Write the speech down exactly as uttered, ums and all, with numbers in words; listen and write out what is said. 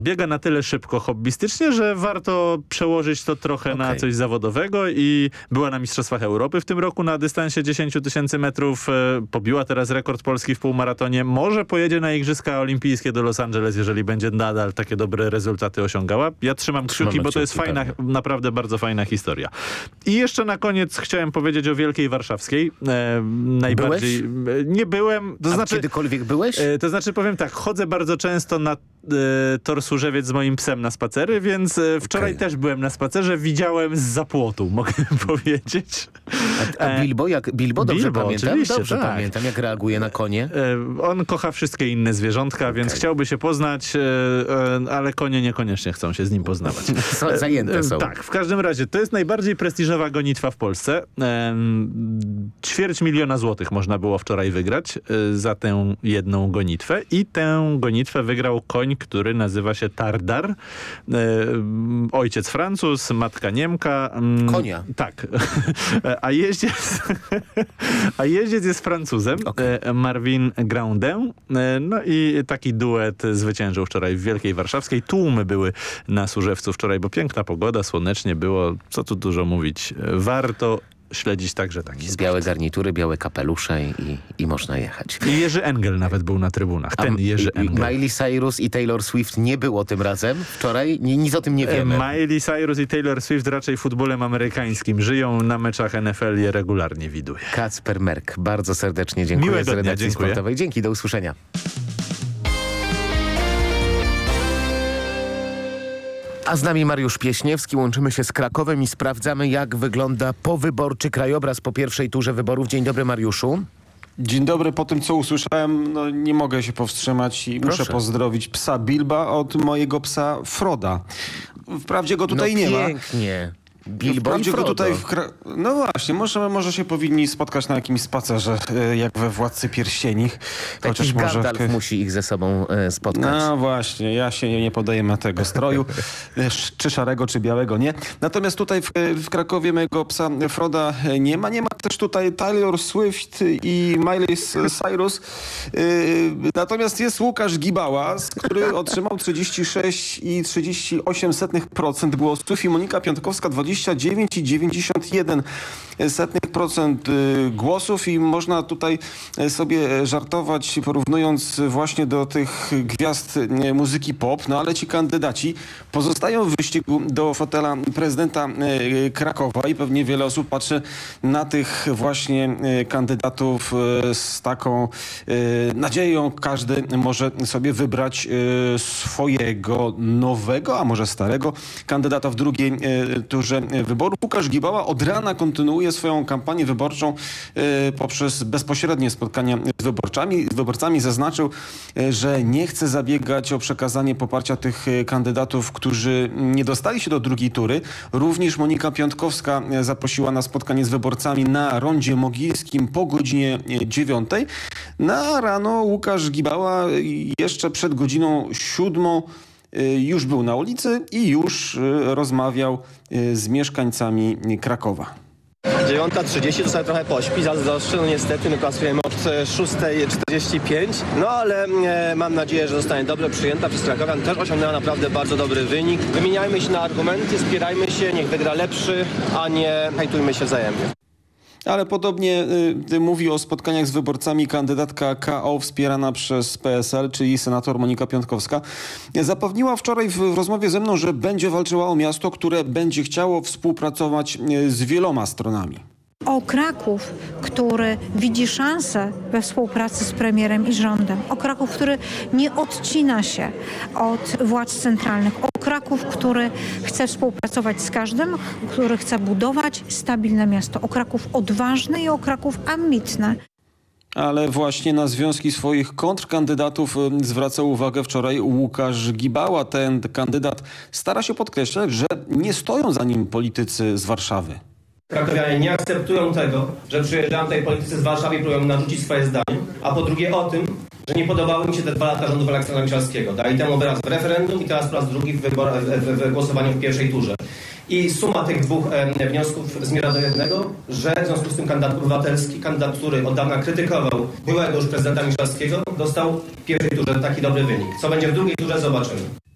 Biega na tyle szybko hobbystycznie, że warto przełożyć to trochę okay. na coś zawodowego i była na Mistrzostwach Europy w tym roku na dystansie dziesięć tysięcy metrów. Pobiła teraz rekord Polski w półmaratonie. Może pojedzie na Igrzyska Olimpijskie do Los Angeles, jeżeli będzie nadal takie dobre rezultaty osiągała. Ja trzymam kciuki, Trzymamy bo to jest fajna, pewnie. naprawdę bardzo fajna historia. I jeszcze na koniec chciałem powiedzieć o Wielkiej Warszawskiej. E, najbardziej byłeś? Nie byłem. To A znaczy, kiedykolwiek byłeś? E, to znaczy powiem tak, chodzę bardzo często na e, tor Służewiec z moim psem na spacery, więc e, wczoraj okay. też byłem na spacerze. Widziałem zza płotu, mogę powiedzieć. A, a Bilbo, jak Bilbo, dobrze Bilbo, pamiętam, dobrze tak. pamiętam, jak reaguje na konie. E, on kocha wszystkie inne zwierzątka, okay. więc chciałby się poznać, e, e, ale konie niekoniecznie chcą się z nim poznawać. Są zajęte są. E, tak, w każdym razie to jest najbardziej prestiżowa gonitwa w Polsce. E, ćwierć miliona złotych można było wczoraj wygrać e, za tę jedną gonitwę i tę gonitwę wygrał koń, który nazywa się Tardar. E, ojciec Francuz, matka Niemka. Konia. Tak. A jeździec, a jeździec jest Francuzem, okay. Marvin Grandin. No i taki duet zwyciężył wczoraj w Wielkiej Warszawskiej. Tłumy były na Służewcu wczoraj, bo piękna pogoda, słonecznie było. Co tu dużo mówić. Warto śledzić także taki sport. Białe garnitury, białe kapelusze i, i można jechać. I Jerzy Engel nawet był na trybunach. Ten A, Jerzy Engel. Miley Cyrus i Taylor Swift nie było tym razem wczoraj? Nic o tym nie wiemy. Miley Cyrus i Taylor Swift raczej futbolem amerykańskim żyją. Na meczach N F L je regularnie widuję. Kacper Merk, bardzo serdecznie dziękuję Miłego z redakcji dnia, dziękuję. sportowej. Dzięki, do usłyszenia. A z nami Mariusz Pieśniewski. Łączymy się z Krakowem i sprawdzamy, jak wygląda powyborczy krajobraz po pierwszej turze wyborów. Dzień dobry, Mariuszu. Dzień dobry. Po tym, co usłyszałem, no, nie mogę się powstrzymać i Proszę. muszę pozdrowić psa Bilba od mojego psa Froda. Wprawdzie go tutaj no, nie ma. Pięknie. Bilbo i go Frodo. tutaj w Kra- No właśnie, może, może się powinni spotkać na jakimś spacerze, jak we Władcy Pierścieni. Jakiś Gandalf może... musi ich ze sobą e, spotkać. No właśnie, ja się nie podaję na tego stroju, czy szarego, czy białego, nie. Natomiast tutaj w, w Krakowie mojego psa Froda nie ma. Nie ma też tutaj Taylor Swift i Miley Cyrus. Natomiast jest Łukasz Gibała, który otrzymał trzydzieści sześć i trzydzieści osiem procent głosów i Monika Piątkowska dwadzieścia dziewięć i dziewięćdziesiąt jeden procent głosów i można tutaj sobie żartować, porównując właśnie do tych gwiazd muzyki pop, no ale ci kandydaci pozostają w wyścigu do fotela prezydenta Krakowa i pewnie wiele osób patrzy na tych właśnie kandydatów z taką nadzieją. Każdy może sobie wybrać swojego nowego, a może starego kandydata w drugiej turze wyborów. Łukasz Gibała od rana kontynuuje swoją kampanię wyborczą y, poprzez bezpośrednie spotkania z wyborcami. Z wyborcami zaznaczył, y, że nie chce zabiegać o przekazanie poparcia tych y, kandydatów, którzy nie dostali się do drugiej tury. Również Monika Piątkowska y, zaprosiła na spotkanie z wyborcami na rondzie mogilskim po godzinie dziewiątej. Na rano Łukasz Gibała y, jeszcze przed godziną siódmą już był na ulicy i już rozmawiał z mieszkańcami Krakowa. dziewiąta trzydzieści, to sobie trochę pośpi, zazdroszczę, no niestety my pracujemy od szósta czterdzieści pięć, no ale e, mam nadzieję, że zostanie dobrze przyjęta przez Krakowian, też osiągnęła naprawdę bardzo dobry wynik. Wymieniajmy się na argumenty, wspierajmy się, niech wygra lepszy, a nie hejtujmy się wzajemnie. Ale podobnie y, mówi o spotkaniach z wyborcami kandydatka K O wspierana przez P S L, czyli senator Monika Piątkowska. Zapewniła wczoraj w, w rozmowie ze mną, że będzie walczyła o miasto, które będzie chciało współpracować y, z wieloma stronami. O Kraków, który widzi szansę we współpracy z premierem i rządem. O Kraków, który nie odcina się od władz centralnych. O Kraków, który chce współpracować z każdym, który chce budować stabilne miasto. O Kraków odważny i o Kraków ambitny. Ale właśnie na związki swoich kontrkandydatów zwracał uwagę wczoraj Łukasz Gibała. Ten kandydat stara się podkreślać, że nie stoją za nim politycy z Warszawy. Krakowianie nie akceptują tego, że przyjeżdżają tutaj politycy z Warszawy i próbują narzucić swoje zdanie, a po drugie o tym, że nie podobały mi się te dwa lata rządów Aleksandra Miszalskiego. Dali temu wyraz w referendum i teraz po raz drugi w, wybor, w, w, w głosowaniu w pierwszej turze. I suma tych dwóch e, wniosków zmierza do jednego, że w związku z tym kandydat obywatelski, kandydat, który od dawna krytykował byłego już prezydenta Miszalskiego, dostał w pierwszej turze taki dobry wynik. Co będzie w drugiej turze, zobaczymy.